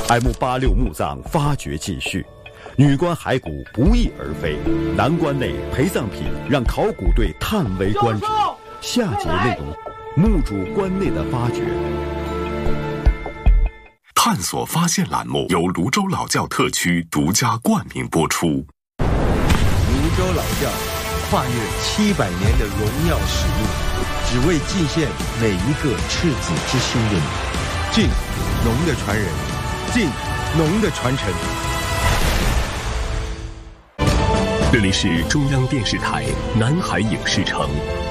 M86墓葬发掘继续，女棺骸骨不翼而飞，男棺内陪葬品让考古队叹为观止。下节内容，墓主棺内的发掘。 探索发现栏目由泸州老窖特区独家冠名播出。 泸州老窖跨越700年的荣耀使命，只为祭献每一个赤子之心的你。敬农的传人，敬农的传承。 这里是中央电视台南海影视城